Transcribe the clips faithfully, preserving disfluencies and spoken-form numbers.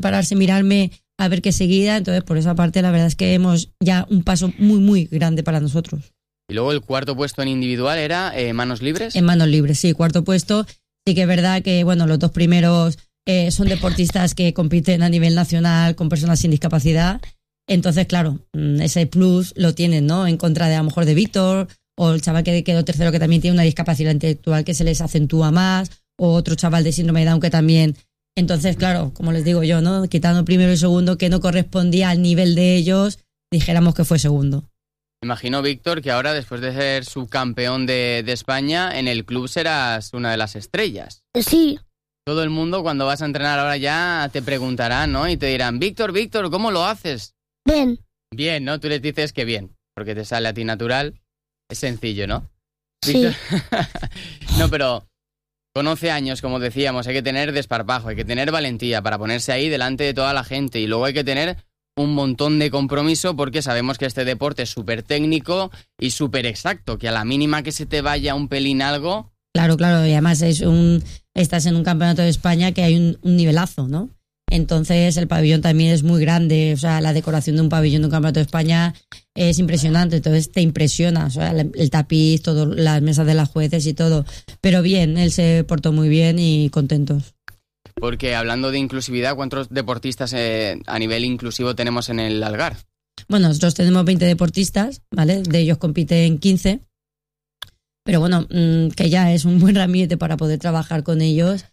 pararse, mirarme a ver qué seguida. Entonces, por esa parte, la verdad es que hemos ya un paso muy, muy grande para nosotros. Y luego el cuarto puesto en individual era eh, manos libres. En manos libres, sí, cuarto puesto. Sí que es verdad que, bueno, los dos primeros eh, son deportistas que compiten a nivel nacional con personas sin discapacidad. Entonces, claro, ese plus lo tienen, ¿no? En contra de a lo mejor de Víctor, o el chaval que quedó tercero que también tiene una discapacidad intelectual que se les acentúa más, o otro chaval de síndrome de Down que también. Entonces, claro, como les digo yo, ¿no? Quitando primero y segundo que no correspondía al nivel de ellos, dijéramos que fue segundo. Imagino, Víctor, que ahora, después de ser subcampeón de, de España, en el club serás una de las estrellas. Sí. Todo el mundo, cuando vas a entrenar ahora ya, te preguntará, ¿no? Y te dirán, Víctor, Víctor, ¿cómo lo haces? Bien. Bien, ¿no? Tú les dices que bien, porque te sale a ti natural. Es sencillo, ¿no? Sí. Víctor... No, pero con once años, como decíamos, hay que tener desparpajo, hay que tener valentía para ponerse ahí delante de toda la gente, y luego hay que tener un montón de compromiso, porque sabemos que este deporte es súper técnico y súper exacto, que a la mínima que se te vaya un pelín algo... Claro, claro, y además es un estás en un campeonato de España que hay un, un nivelazo, ¿no? Entonces el pabellón también es muy grande, o sea, la decoración de un pabellón de un campeonato de España es impresionante, entonces te impresiona, o sea, el, el tapiz, todo, las mesas de las jueces y todo, pero bien, él se portó muy bien y contentos. Porque hablando de inclusividad, ¿cuántos deportistas eh, a nivel inclusivo tenemos en el Algar? Bueno, nosotros tenemos veinte deportistas, ¿vale? De ellos compiten quince, pero bueno, mmm, que ya es un buen ramillete para poder trabajar con ellos.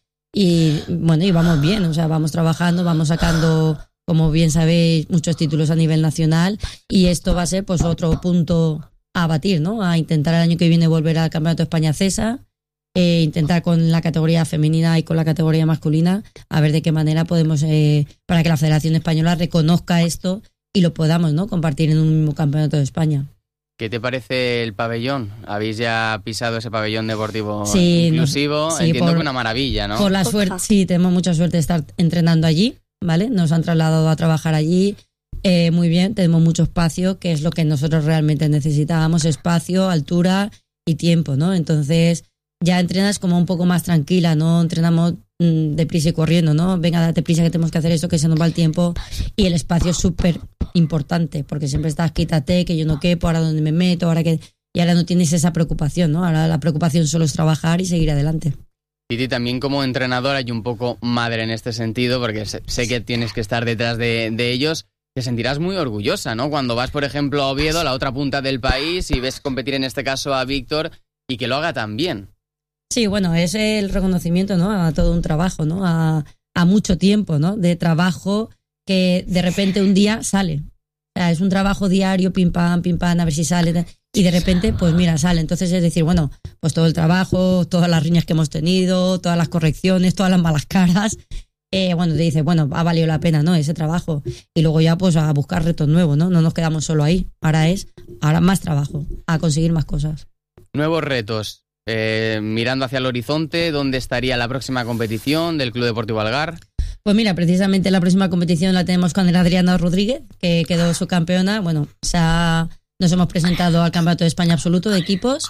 Y bueno, y vamos bien, o sea, vamos trabajando, vamos sacando, como bien sabéis, muchos títulos a nivel nacional, y esto va a ser pues otro punto a batir, ¿no? A intentar el año que viene volver al Campeonato de España CESA, eh, intentar con la categoría femenina y con la categoría masculina, a ver de qué manera podemos, eh, para que la Federación Española reconozca esto y lo podamos, ¿no? Compartir en un mismo Campeonato de España. ¿Qué te parece el pabellón? ¿Habéis ya pisado ese pabellón deportivo sí, inclusivo? No, sí, Entiendo por, que una maravilla, ¿no? Por la suerte, sí, tenemos mucha suerte de estar entrenando allí, ¿vale? Nos han trasladado a trabajar allí, eh, muy bien, tenemos mucho espacio, que es lo que nosotros realmente necesitábamos, espacio, altura y tiempo, ¿no? Entonces ya entrenas como un poco más tranquila, no entrenamos mmm, deprisa y corriendo, ¿no? Venga, date prisa que tenemos que hacer esto, que se nos va el tiempo, y el espacio es súper importante, porque siempre estás, quítate, que yo no quepo, ahora dónde me meto, ahora que... Y ahora no tienes esa preocupación, ¿no? Ahora la preocupación solo es trabajar y seguir adelante. Titi, también como entrenadora y un poco madre en este sentido, porque sé, sé que tienes que estar detrás de, de ellos, te sentirás muy orgullosa, ¿no? Cuando vas, por ejemplo, a Oviedo, a la otra punta del país, y ves competir en este caso a Víctor, y que lo haga tan bien. Sí, bueno, es el reconocimiento, ¿no? A todo un trabajo, ¿no? A, a mucho tiempo, ¿no? De trabajo que de repente un día sale. O sea, es un trabajo diario, pim pam, pim pam, a ver si sale. Y de repente, pues mira, sale. Entonces es decir, bueno, pues todo el trabajo, todas las riñas que hemos tenido, todas las correcciones, todas las malas caras, eh, bueno, te dices, bueno, ha valido la pena, ¿no? Ese trabajo. Y luego ya, pues a buscar retos nuevos, ¿no? No nos quedamos solo ahí. Ahora es, ahora más trabajo, a conseguir más cosas. Nuevos retos. Eh, mirando hacia el horizonte, ¿dónde estaría la próxima competición del Club Deportivo Algar? Pues mira, precisamente la próxima competición la tenemos con Adriana Rodríguez, que quedó subcampeona. Bueno, o sea, nos hemos presentado al Campeonato de España Absoluto de equipos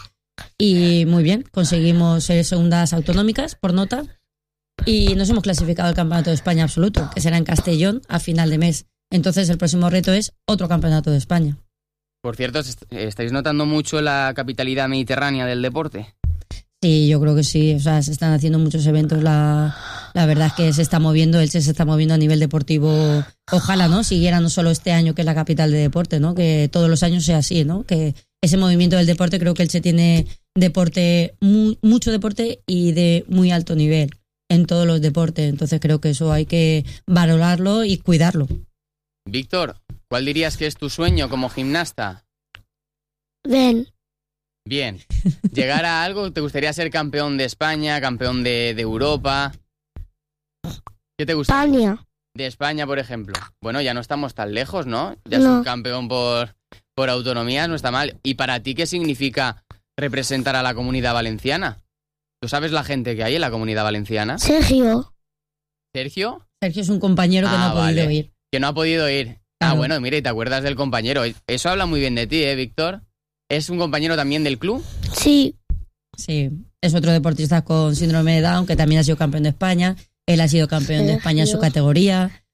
y muy bien, conseguimos ser segundas autonómicas por nota y nos hemos clasificado al Campeonato de España Absoluto, que será en Castellón a final de mes. Entonces el próximo reto es otro Campeonato de España. Por cierto, ¿estáis notando mucho la capitalidad mediterránea del deporte? Sí, yo creo que sí, o sea, se están haciendo muchos eventos, la, la verdad es que se está moviendo, Elche se está moviendo a nivel deportivo, ojalá, ¿no? Siguiera no solo este año que es la capital de deporte, ¿no? Que todos los años sea así, ¿no? Que ese movimiento del deporte, creo que Elche tiene deporte, muy, mucho deporte y de muy alto nivel en todos los deportes, entonces creo que eso hay que valorarlo y cuidarlo. Víctor, ¿cuál dirías que es tu sueño como gimnasta? Ven. Bien. ¿Llegar a algo? ¿Te gustaría ser campeón de España, campeón de, de Europa? ¿Qué te gustaría? España. De España, por ejemplo. Bueno, ya no estamos tan lejos, ¿no? Ya no. es un campeón por, por autonomía, no está mal. ¿Y para ti qué significa representar a la Comunidad Valenciana? ¿Tú sabes la gente que hay en la Comunidad Valenciana? Sergio. ¿Sergio? Sergio es un compañero que ah, no ha podido vale. ir. Que no ha podido ir. Claro. Ah, bueno, mira, y te acuerdas del compañero. Eso habla muy bien de ti, ¿eh, Víctor? ¿Es un compañero también del club? Sí. Sí, es otro deportista con síndrome de Down que también ha sido campeón de España. Él ha sido campeón de España en su categoría.